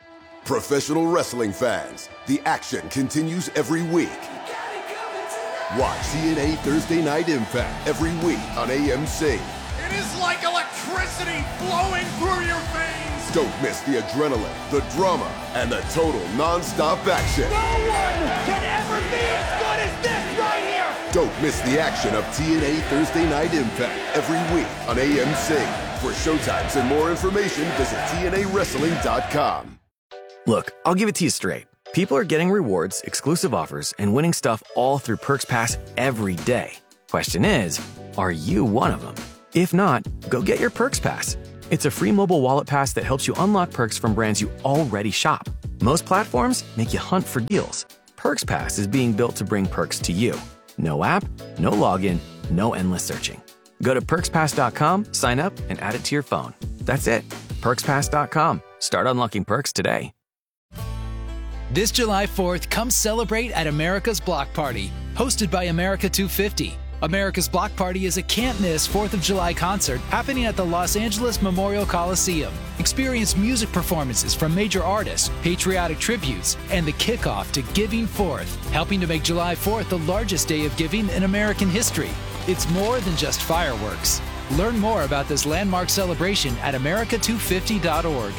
Speaker 19: Professional wrestling fans, the action continues every week. Watch T N A Thursday Night Impact every week on A M C.
Speaker 20: It is like electricity flowing through your veins.
Speaker 19: Don't miss the adrenaline, the drama, and the total non-stop action.
Speaker 20: No one can ever be as good as this right here.
Speaker 19: Don't miss the action of T N A Thursday Night Impact every week on A M C. For showtimes and more information, visit T N A wrestling dot com.
Speaker 21: Look, I'll give it to you straight. People are getting rewards, exclusive offers, and winning stuff all through Perks Pass every day. Question is, are you one of them? If not, go get your Perks Pass. It's a free mobile wallet pass that helps you unlock perks from brands you already shop. Most platforms make you hunt for deals. Perks Pass is being built to bring perks to you. No app, no login, no endless searching. Go to perks pass dot com, sign up, and add it to your phone. That's it. perks pass dot com. Start unlocking perks today.
Speaker 22: This July fourth, come celebrate at America's Block Party, hosted by America two fifty. America's Block Party is a can't-miss fourth of July concert happening at the Los Angeles Memorial Coliseum. Experience music performances from major artists, patriotic tributes, and the kickoff to Giving Fourth, helping to make July fourth the largest day of giving in American history. It's more than just fireworks. Learn more about this landmark celebration at america two fifty dot org.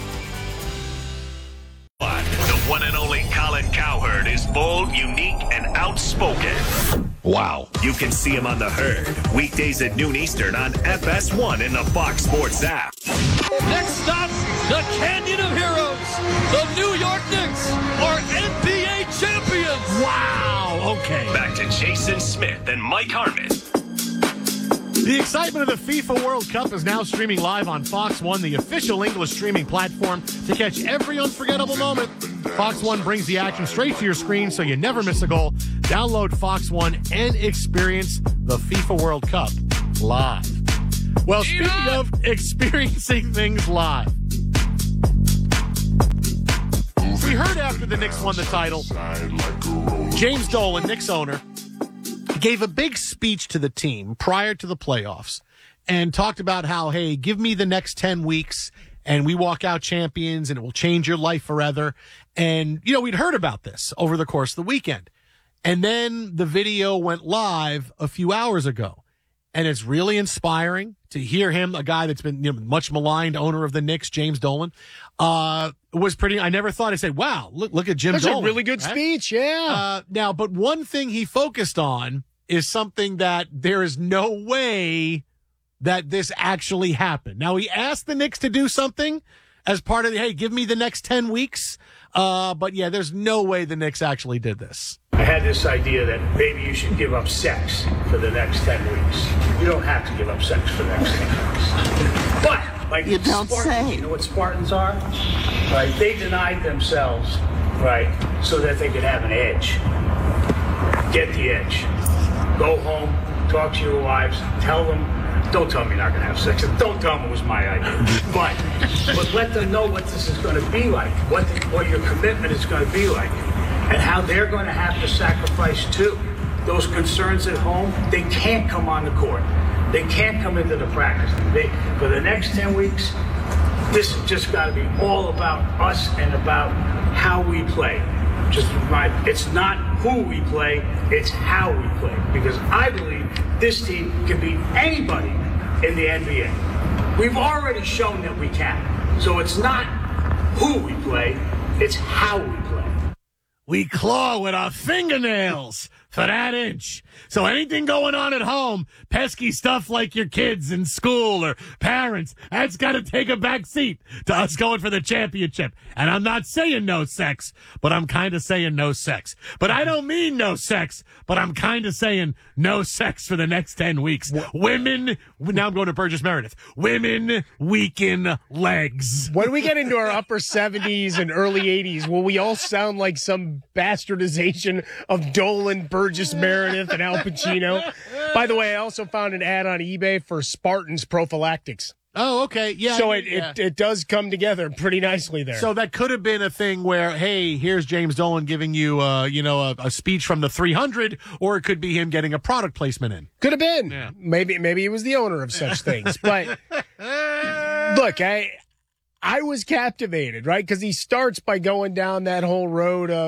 Speaker 4: The one and only Colin Cowherd is bold, unique, and outspoken.
Speaker 2: Wow.
Speaker 4: You can see him on The Herd, weekdays at noon Eastern on F S one in the Fox Sports app.
Speaker 23: Next stop, the Canyon of Heroes. The New York Knicks are N B A champions.
Speaker 2: Wow. Okay.
Speaker 4: Back to Jason Smith and Mike Harmon.
Speaker 2: The excitement of the FIFA World Cup is now streaming live on Fox One, the official English streaming platform, to catch every unforgettable moment. Fox One brings the action straight to your screen so you never miss a goal. Download Fox One and experience the FIFA World Cup live. Well, speaking of experiencing things live, we heard after the Knicks won the title, James Dolan, Knicks owner, gave a big speech to the team prior to the playoffs and talked about how, hey, give me the next ten weeks and we walk out champions and it will change your life forever. And, you know, we'd heard about this over the course of the weekend. And then the video went live a few hours ago. And it's really inspiring to hear him, a guy that's been, you know, much maligned owner of the Knicks, James Dolan, uh, was pretty, I never thought I'd say, wow, look, look at Jim
Speaker 1: That's
Speaker 2: Dolan.
Speaker 1: That's a really good
Speaker 2: right?
Speaker 1: speech, yeah.
Speaker 2: Uh, now, but one thing he focused on is something that there is no way that this actually happened. Now, he asked the Knicks to do something as part of the, hey, give me the next ten weeks. Uh, but yeah, there's no way the Knicks actually did this.
Speaker 24: I had this idea that maybe you should give up sex for the next ten weeks. You don't have to give up sex for the next ten weeks. But, like,
Speaker 25: you don't
Speaker 24: Spartans,
Speaker 25: say.
Speaker 24: You know what Spartans are? Right? They denied themselves, right, so that they could have an edge. Get the edge. Go home, talk to your wives, tell them, don't tell them you're not going to have sex. Don't tell them it was my idea. But, but let them know what this is going to be like, what, the, what your commitment is going to be like, and how they're going to have to sacrifice too. Those concerns at home, they can't come on the court. They can't come into the practice. They, for the next ten weeks, this has just got to be all about us and about how we play. Just right. It's not who we play, it's how we play. Because I believe this team can beat anybody in the N B A. We've already shown that we can. So it's not who we play, it's how we play.
Speaker 2: We claw with our fingernails for that inch. So anything going on at home, pesky stuff like your kids in school or parents, that's got to take a back seat to us going for the championship. And I'm not saying no sex, but I'm kind of saying no sex. But I don't mean no sex, but I'm kind of saying no sex for the next ten weeks. Women, now I'm going to Burgess Meredith. Women weaken legs.
Speaker 1: When we get into our upper seventies and early eighties, will we all sound like some bastardization of Dolan, Burgess Meredith, and Al Pacino? By the way, I also found an ad on eBay for Spartans prophylactics.
Speaker 2: Oh, okay. Yeah.
Speaker 1: So it,
Speaker 2: yeah.
Speaker 1: it it does come together pretty nicely there.
Speaker 2: So that could have been a thing where, hey, here's James Dolan giving you, uh, you know, a, a speech from the three hundred, or it could be him getting a product placement in.
Speaker 1: Could have been.
Speaker 2: Yeah.
Speaker 1: Maybe maybe he was the owner of such things. But look, I I was captivated, right? Because he starts by going down that whole road of,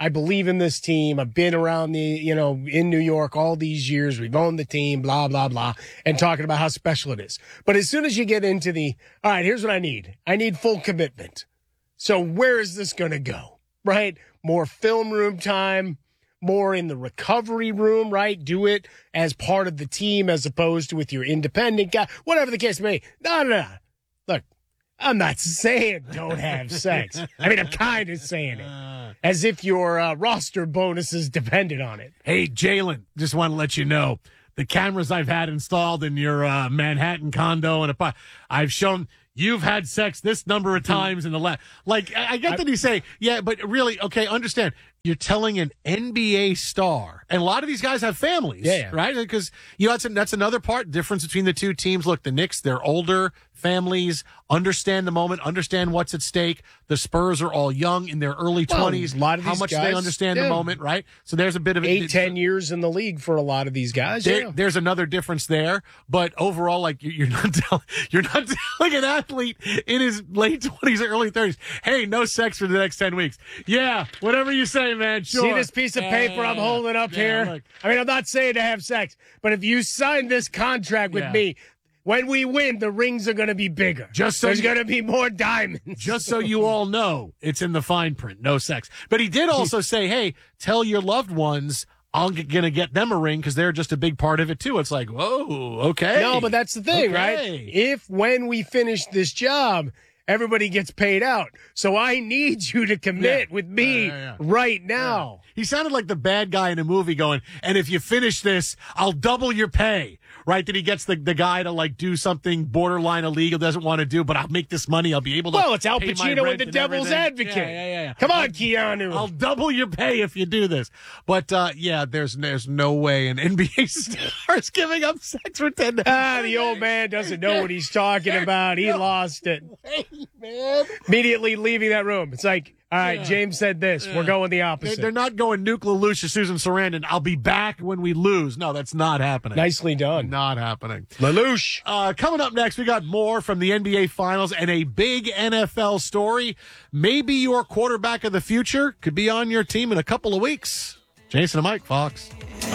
Speaker 1: I believe in this team. I've been around the, you know, in New York all these years. We've owned the team, blah, blah, blah, and talking about how special it is. But as soon as you get into the, all right, here's what I need. I need full commitment. So where is this going to go, right? More film room time, more in the recovery room, right? Do it as part of the team as opposed to with your independent guy, whatever the case may be. No, no, no. Look, I'm not saying don't have sex. I mean, I'm kind of saying it as if your uh, roster bonuses depended on it.
Speaker 2: Hey, Jalen, just want to let you know the cameras I've had installed in your uh, Manhattan condo and a, I've shown you've had sex this number of times in the last. Like, I, I get that you say, yeah, but really, okay, understand. You're telling an N B A star, and a lot of these guys have families,
Speaker 1: yeah, yeah.
Speaker 2: right? Because, you know, that's, that's another part, difference between the two teams. Look, the Knicks, they're older, families, understand the moment, understand what's at stake. The Spurs are all young in their early
Speaker 1: well,
Speaker 2: twenties.
Speaker 1: A lot of
Speaker 2: How
Speaker 1: these
Speaker 2: much
Speaker 1: guys,
Speaker 2: they understand
Speaker 1: yeah.
Speaker 2: the moment, right? So there's a bit of
Speaker 1: eight,
Speaker 2: it,
Speaker 1: ten years in the league for a lot of these guys.
Speaker 2: There,
Speaker 1: yeah.
Speaker 2: There's another difference there, but overall, like you're not telling, you're not telling an athlete in his late twenties or early thirties, hey, no sex for the next ten weeks. Yeah, whatever you say, man. Sure.
Speaker 1: See this piece of paper uh, I'm holding up
Speaker 2: yeah,
Speaker 1: here?
Speaker 2: Look.
Speaker 1: I mean, I'm not saying to have sex, but if you sign this contract with
Speaker 2: yeah.
Speaker 1: me, when we win, the rings are going to be bigger.
Speaker 2: Just so
Speaker 1: There's
Speaker 2: you,
Speaker 1: going to be more diamonds.
Speaker 2: Just so you all know, it's in the fine print, no sex. But he did also say, hey, tell your loved ones I'm going to get them a ring because they're just a big part of it, too. It's like, whoa, okay.
Speaker 1: No, but that's the thing,
Speaker 2: okay.
Speaker 1: right? If when we finish this job, everybody gets paid out. So I need you to commit
Speaker 2: yeah.
Speaker 1: with me
Speaker 2: yeah, yeah, yeah.
Speaker 1: right now.
Speaker 2: Yeah. He sounded like the bad guy in a movie going, and if you finish this, I'll double your pay. Right? That he gets the, the guy to like do something borderline illegal, doesn't want to do, but I'll make this money. I'll be able to.
Speaker 1: Well, it's Al
Speaker 2: pay
Speaker 1: Pacino
Speaker 2: my
Speaker 1: with
Speaker 2: rent
Speaker 1: the
Speaker 2: and
Speaker 1: Devil's
Speaker 2: everything.
Speaker 1: Advocate.
Speaker 2: Yeah, yeah, yeah, yeah.
Speaker 1: Come on,
Speaker 2: I'll,
Speaker 1: Keanu.
Speaker 2: I'll double your pay if you do this. But uh, yeah, there's there's no way an N B A star is giving up sex for ten.
Speaker 1: Ah, the old man doesn't know what he's talking about. He lost it.
Speaker 2: Hey, man.
Speaker 1: Immediately leaving that room. It's like, all right, yeah. James said this. Yeah. We're going the opposite.
Speaker 2: They're, they're not going Nuke LaLoosh or Susan Sarandon. I'll be back when we lose. No, that's not happening.
Speaker 1: Nicely done.
Speaker 2: Not happening.
Speaker 1: LaLoosh.
Speaker 2: Uh, coming up next, we got more from the N B A Finals and a big N F L story. Maybe your quarterback of the future could be on your team in a couple of weeks. Jason and Mike, Fox.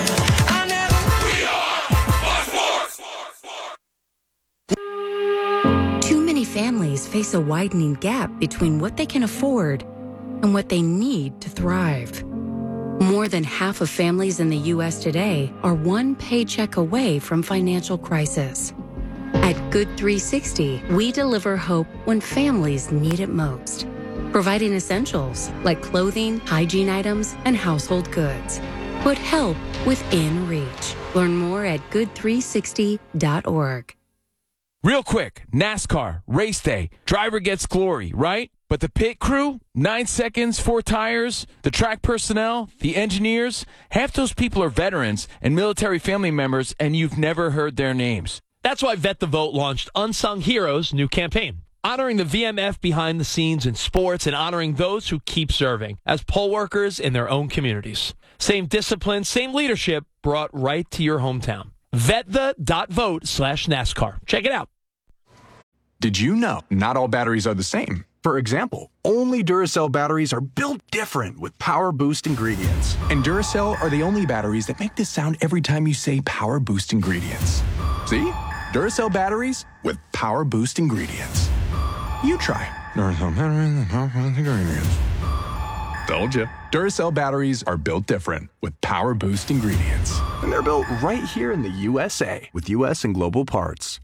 Speaker 3: Too many families face a widening gap between what they can afford and what they need to thrive. More than half of families in the U S today are one paycheck away from financial crisis. At Good three sixty, we deliver hope when families need it most, providing essentials like clothing, hygiene items, and household goods. Put help within reach. Learn more at good three sixty dot org.
Speaker 6: Real quick, NASCAR, race day, driver gets glory, right? But the pit crew, nine seconds, four tires, the track personnel, the engineers, half those people are veterans and military family members, and you've never heard their names.
Speaker 7: That's why Vet the Vote launched Unsung Heroes' new campaign, honoring the V M F behind the scenes in sports and honoring those who keep serving as poll workers in their own communities. Same discipline, same leadership brought right to your hometown. Vetthe.vote slash NASCAR. Check it out.
Speaker 5: Did you know not all batteries are the same? For example, only Duracell batteries are built different with Power Boost ingredients. And Duracell are the only batteries that make this sound every time you say Power Boost ingredients. See? Duracell batteries with Power Boost ingredients. You try. Duracell batteries with Power Boost ingredients. Told you. Duracell batteries are built different with Power Boost ingredients. And they're built right here in the U S A with U S and global parts.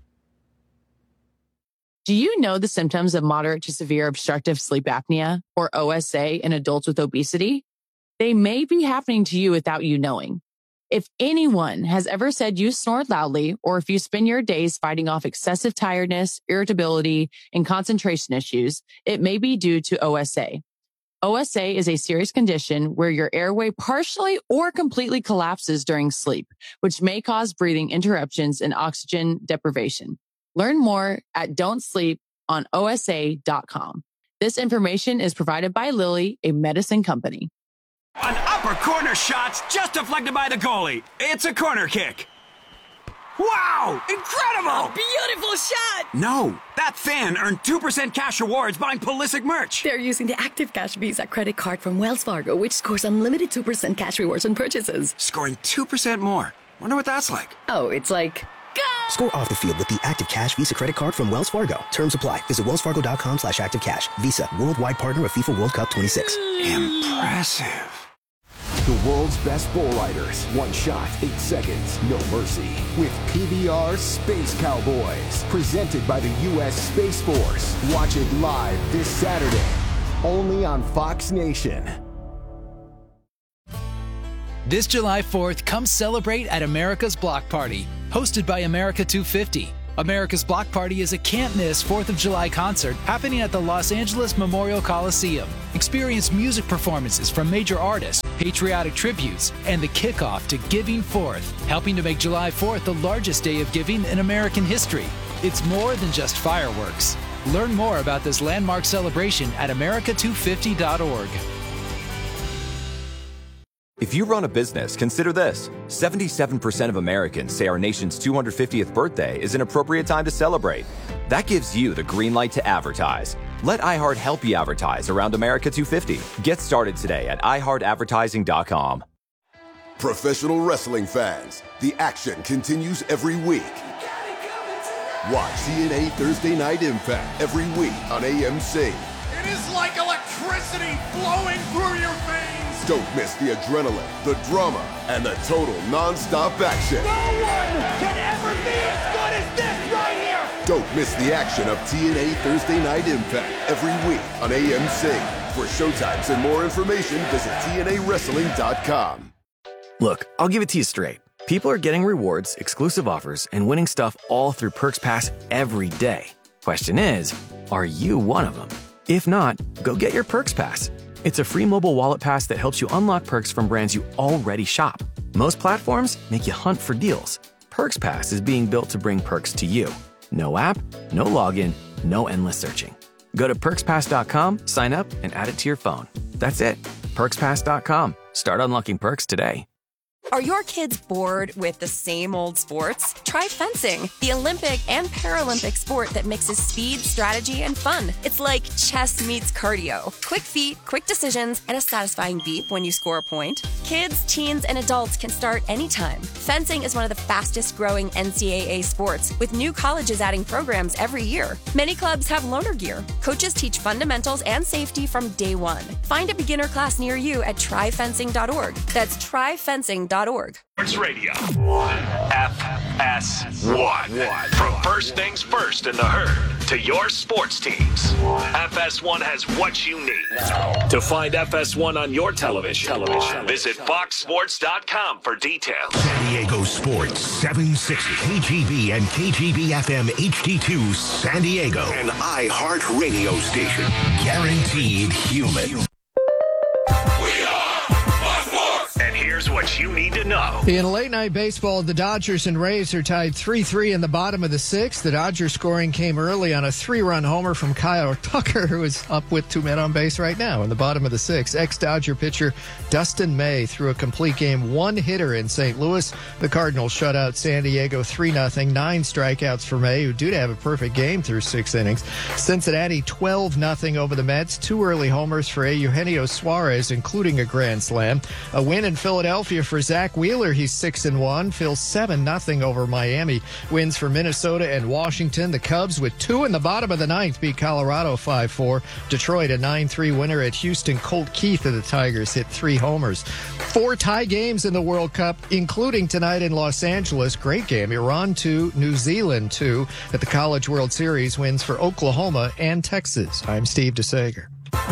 Speaker 8: Do you know the symptoms of moderate to severe obstructive sleep apnea, or O S A, in adults with obesity? They may be happening to you without you knowing. If anyone has ever said you snored loudly, or if you spend your days fighting off excessive tiredness, irritability, and concentration issues, it may be due to O S A. O S A is a serious condition where your airway partially or completely collapses during sleep, which may cause breathing interruptions and oxygen deprivation. Learn more at don't sleep on O S A dot com. This information is provided by Lilly, a medicine company.
Speaker 9: An upper corner shot's just deflected by the goalie. It's a corner kick. Wow! Incredible!
Speaker 11: Beautiful shot!
Speaker 9: No, that fan earned two percent cash rewards buying Pulisic merch.
Speaker 11: They're using the Active Cash Visa credit card from Wells Fargo, which scores unlimited two percent cash rewards on purchases.
Speaker 9: Scoring two percent more. Wonder what that's like.
Speaker 11: Oh, it's like...
Speaker 12: Score off the field with the Active Cash Visa credit card from Wells Fargo. Terms apply. Visit wellsfargo.com slash active cash. Visa, worldwide partner of FIFA World Cup twenty-six.
Speaker 9: Impressive.
Speaker 19: The world's best bull riders. One shot, eight seconds, no mercy. With P B R Space Cowboys. Presented by the U S Space Force. Watch it live this Saturday. Only on Fox Nation.
Speaker 22: This July fourth, come celebrate at America's Block Party, hosted by America two fifty. America's Block Party is a can't-miss fourth of July concert happening at the Los Angeles Memorial Coliseum. Experience music performances from major artists, patriotic tributes, and the kickoff to Giving Fourth, helping to make July fourth the largest day of giving in American history. It's more than just fireworks. Learn more about this landmark celebration at america two fifty dot org.
Speaker 14: If you run a business, consider this. seventy-seven percent of Americans say our nation's two hundred fiftieth birthday is an appropriate time to celebrate. That gives you the green light to advertise. Let iHeart help you advertise around America two fifty. Get started today at i heart advertising dot com.
Speaker 19: Professional wrestling fans, the action continues every week. Watch T N A Thursday Night Impact every week on A M C.
Speaker 20: It is like electricity flowing through your veins.
Speaker 19: Don't miss the adrenaline, the drama, and the total non-stop action.
Speaker 20: No one can ever be as good as this right here.
Speaker 19: Don't miss the action of T N A Thursday Night Impact every week on A M C. For showtimes and more information, visit T N A wrestling dot com.
Speaker 21: Look, I'll give it to you straight. People are getting rewards, exclusive offers, and winning stuff all through Perks Pass every day. Question is, are you one of them? If not, go get your Perks Pass. It's a free mobile wallet pass that helps you unlock perks from brands you already shop. Most platforms make you hunt for deals. Perks Pass is being built to bring perks to you. No app, no login, no endless searching. Go to perks pass dot com, sign up, and add it to your phone. That's it. perks pass dot com. Start unlocking perks today.
Speaker 15: Are your kids bored with the same old sports? Try fencing, the Olympic and Paralympic sport that mixes speed, strategy, and fun. It's like chess meets cardio. Quick feet, quick decisions, and a satisfying beep when you score a point. Kids, teens, and adults can start anytime. Fencing is one of the fastest growing N C double A sports, with new colleges adding programs every year. Many clubs have loaner gear. Coaches teach fundamentals and safety from day one. Find a beginner class near you at try fencing dot org. That's try fencing dot org.
Speaker 4: Sports Radio. F S one. From first things first in the herd to your sports teams. F S one has what you need. To find F S one on your television, television. visit fox sports dot com for details.
Speaker 16: San Diego Sports seven sixty K G B and K G B F M H D two San Diego. An iHeart radio station. Guaranteed human.
Speaker 4: Here's what you need to know.
Speaker 17: In late night baseball, the Dodgers and Rays are tied three three in the bottom of the sixth. The Dodgers scoring came early on a three-run homer from Kyle Tucker, who is up with two men on base right now in the bottom of the sixth. Ex-Dodger pitcher Dustin May threw a complete game one-hitter in Saint Louis. The Cardinals shut out San Diego three nothing, nine strikeouts for May, who did have a perfect game through six innings. Cincinnati twelve nothing over the Mets. Two early homers for Eugenio Suarez, including a grand slam. A win in Philadelphia. Philadelphia for Zach Wheeler. He's six and one. Phil seven nothing over Miami. Wins for Minnesota and Washington. The Cubs with two in the bottom of the ninth beat Colorado five four. Detroit a nine three winner at Houston. Colt Keith of the Tigers hit three homers. Four tie games in the World Cup, including tonight in Los Angeles. Great game. Iran two, New Zealand two at the College World Series. Wins for Oklahoma and Texas. I'm Steve DeSager.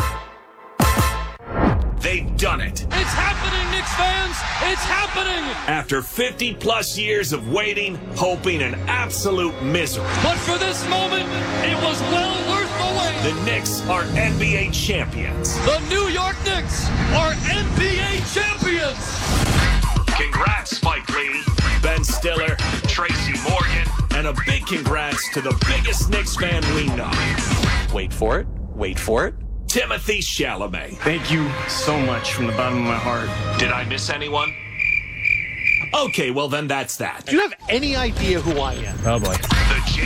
Speaker 4: They've done it.
Speaker 23: It's happening, Knicks fans. It's happening.
Speaker 4: After fifty plus years of waiting, hoping, and absolute misery.
Speaker 23: But for this moment, it was well worth the wait.
Speaker 4: The Knicks are N B A champions.
Speaker 23: The New York Knicks are N B A champions.
Speaker 4: Congrats, Spike Lee, Ben Stiller, Tracy Morgan, and a big congrats to the biggest Knicks fan we know.
Speaker 21: Wait for it. Wait for it.
Speaker 4: Timothy Chalamet.
Speaker 25: Thank you so much from the bottom of my heart.
Speaker 4: Did I miss anyone?
Speaker 10: Okay, well then that's that.
Speaker 2: Do you have any idea who I am?
Speaker 1: Oh boy.